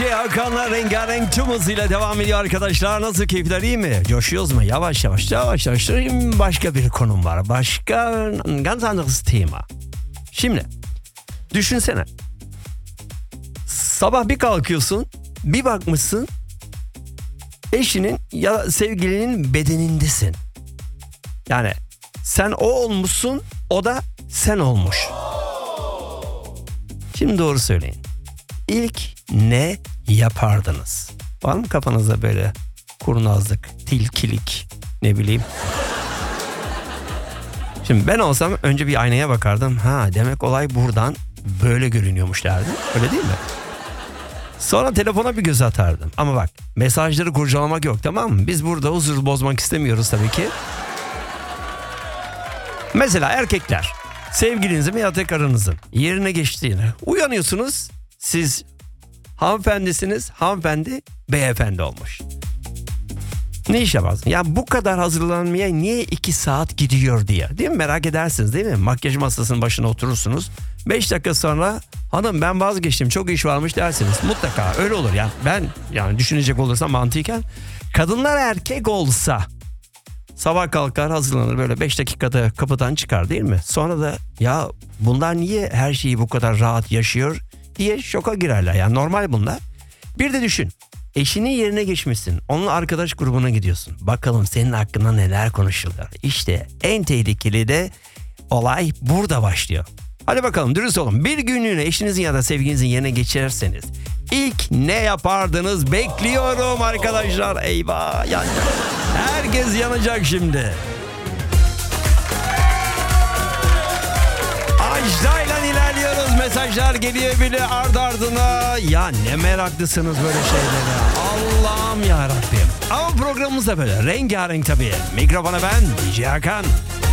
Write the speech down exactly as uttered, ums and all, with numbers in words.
D J Hakan'la rengarenk tüm hızıyla devam ediyor arkadaşlar. Nasıl, keyifler iyi mi? Coşuyoruz mu? Yavaş yavaş yavaş yavaş. Başka bir konum var. Başka ganz anderes tema. Şimdi düşünsene. Sabah bir kalkıyorsun, bir bakmışsın eşinin ya sevgilinin bedenindesin. Yani sen o olmuşsun, o da sen olmuş. Şimdi doğru söyleyin. İlk ne yapardınız? Var mı kafanızda böyle kurnazlık, tilkilik, ne bileyim? Şimdi ben olsam önce bir aynaya bakardım. Ha, demek olay buradan böyle görünüyormuş derdim. Öyle değil mi? Sonra telefona bir göz atardım. Ama bak, mesajları kurcalamak yok, tamam mı? Biz burada huzur bozmak istemiyoruz tabii ki. Mesela erkekler, sevgilinizin veya tek karınızın yerine geçtiğini uyanıyorsunuz. Siz hanımefendisiniz, hanımefendi beyefendi olmuş. Ne iş yaparsın? Ya bu kadar hazırlanmaya niye iki saat gidiyor diye. Değil mi? Merak edersiniz değil mi? Makyaj masasının başına oturursunuz. beş dakika sonra hanım ben vazgeçtim, çok iş varmış dersiniz. Mutlaka öyle olur. Yani ben yani düşünecek olursam mantıken, kadınlar erkek olsa sabah kalkar, hazırlanır, böyle beş dakikada kapıdan çıkar değil mi? Sonra da ya bunlar niye her şeyi bu kadar rahat yaşıyor diye şoka girerler. Yani normal bunlar. Bir de düşün. Eşinin yerine geçmişsin. Onunla arkadaş grubuna gidiyorsun. Bakalım senin hakkında neler konuşuyorlar. İşte en tehlikeli de olay burada başlıyor. Hadi bakalım, dürüst olun. Bir günlüğüne eşinizin ya da sevgilinizin yerine geçerseniz ilk ne yapardınız? Bekliyorum arkadaşlar. Eyvah. Yani herkes yanacak şimdi. Ajda'yla ilerliyoruz. Mesajlar geliyor bile ard ardına. Ya ne meraklısınız böyle şeylere. Allah'ım ya Rabbim. Ama programımız da böyle rengarenk tabii. Mikrofona ben D J Hakan.